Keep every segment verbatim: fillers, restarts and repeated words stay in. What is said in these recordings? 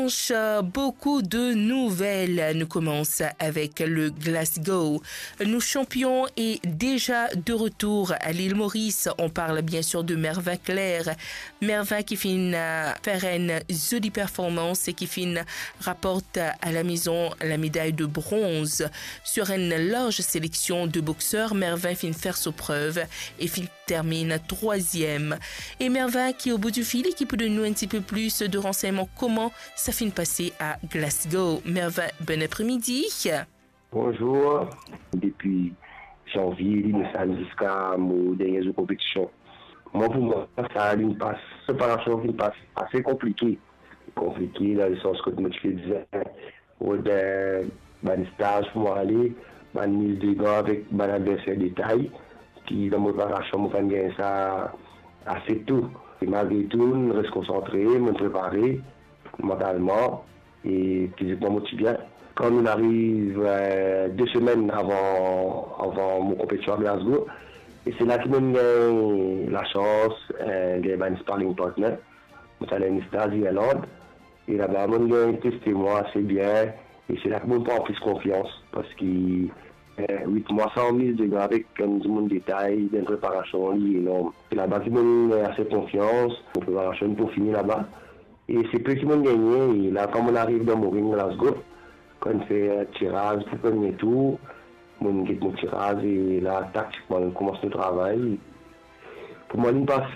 Beaucoup de nouvelles. Nous commençons avec le Glasgow. Nos champions est déjà de retour à l'île Maurice. On parle bien sûr de Mervyn Claire. Mervyn qui finit faire une jolie performance et qui finit rapporte à la maison la médaille de bronze. Sur une large sélection de boxeurs, Mervyn finit faire ses preuves et finit termine troisième. Et Mervyn qui au bout du fil, qui peut donner nous un petit peu plus de renseignements comment ça finit passer à Glasgow. Mervyn, bon après-midi. Bonjour. Depuis janvier, il me fait jusqu'à mon dernière compétition. Moi, pour moi, ça a une passe, séparation qui passe assez compliquée. Compliqué dans le sens que je disais, ou de ben, stage pour moi aller, ben, mise de gants avec ben, adversaire de taille. Qui dans mon préparation, je gagne ça assez tôt. Et malgré tout, je reste concentré, me préparer mentalement et physiquement motivé. Quand on arrive euh, deux semaines avant, avant mon compétition à Glasgow, et c'est là que j'ai la chance euh, d'avoir un sparring partner. Je suis allé à une stage Irlande et là-bas, j'ai testé moi assez bien et c'est là que je prends plus confiance parce que huit mois sans mise de gars avec un monde détail, une préparation énorme. C'est là-bas que j'ai assez confiance, une préparation pour finir là-bas. Et c'est peu qui m'ont gagné. Et là, quand on arrive dans mon ring Glasgow, quand on fait un tirage, tout premier tour, on get mon tirage et là, tactiquement, on commence le travail. Pour moi, il passe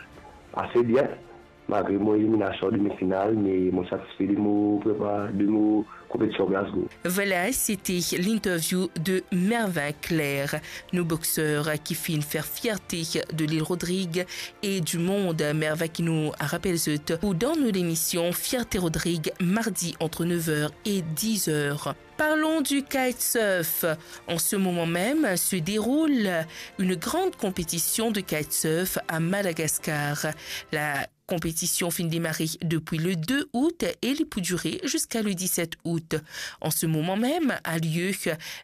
assez bien, malgré mon élimination demi-finale, mais je suis satisfait de mon de mon compétition Glasgow. Voilà, c'était l'interview de Mervyn Claire, nos boxeurs qui finissent faire fierté de l'île Rodrigue et du monde. Mervyn qui nous rappelle ou dans nos émissions Fierté Rodrigue, mardi entre neuf heures et dix heures. Parlons du kitesurf. En ce moment même se déroule une grande compétition de kitesurf à Madagascar. La compétition finit de démarrer depuis le deux août et elle peut durer jusqu'à le dix-sept août. En ce moment même a lieu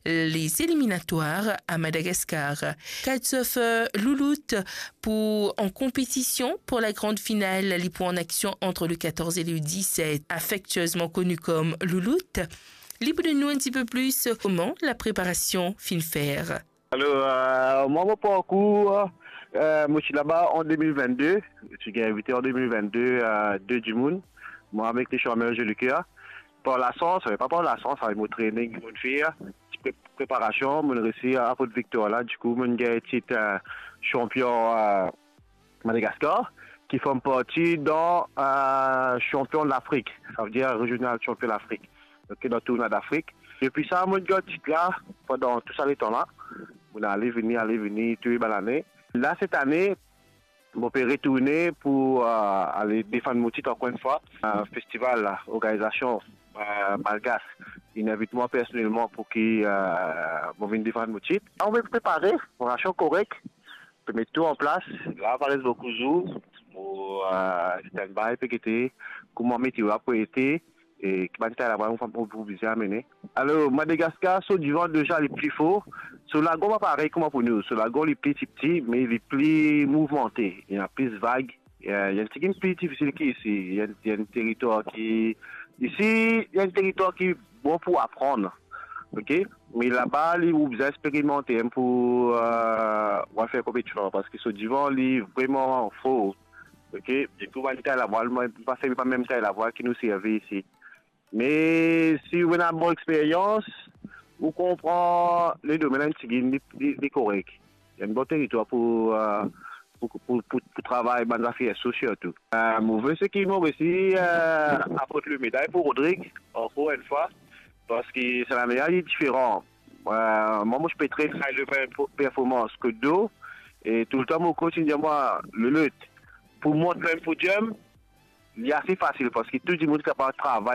les éliminatoires à Madagascar. Kitesurf Louloute pour, en compétition pour la grande finale, les points en action entre le quatorze et le dix-sept, affectueusement connu comme Louloute. Libre de nous un petit peu plus comment la préparation finit faire. Alors, euh, moi, mon parcours, euh, moi, je suis là-bas en deux mille vingt-deux. Je suis invité en deux mille vingt-deux à deux du monde. Moi, avec les champions de cœur. Par la chance, pas par la chance, avec mon training, mon faire, préparation, mon réussi à votre victoire là. Du coup, mon gars est euh, champion à Madagascar, qui font partie dans euh, champion de l'Afrique. Ça veut dire régional champion d'Afrique. Donc, dans le tournoi d'Afrique. Depuis ça, mon gars est là, pendant tout ça, les temps là. On a allé venir, aller venir, tous les l'année. Là, cette année, on peut retourner pour euh, aller défendre mon titre encore une fois. Un festival, là, organisation euh, malgache. Il invite moi personnellement pour qu'il euh, vienne défendre mon titre. On va préparer, on a correct, on peut mettre tout en place. Là, on va rester beaucoup de jours pour euh, stand-by, péqueter, comment mettre pour été. Et qui va être là-bas, on va vous amener. Alors, Madagascar, sur du vent déjà les plus forts. Sur la gomme, pareil, comment pour nous. Sur la gomme, les plus petits, mais les plus mouvementés. Il y a plus vagues. Il y a un petit peu plus difficile qu'ici. Il y a, il y a un territoire qui. Ici, il y a un territoire qui est bon pour apprendre. OK? Mais là-bas, ils vont expérimenter pour euh, faire compétition. Parce que sur du vent, il est vraiment fort. OK? Du coup, on va être à la voile. Pas même taille la voile qui nous servait ici. Mais si vous avez une bonne expérience, vous comprenez les domaines qui sont corrects. Il y a un bon territoire pour, euh, pour, pour, pour, pour travailler dans les affaires sociales. Euh, je veux ce qui m'a aussi euh, apporté le médaille pour Rodrigue, encore une fois, parce que c'est la médaille différente. Euh, moi, je peux très très de performance que d'eau, et tout le temps, mon coach dit moi, le lutte, pour monter un podium, il est assez facile parce que tout le monde est capable de travailler.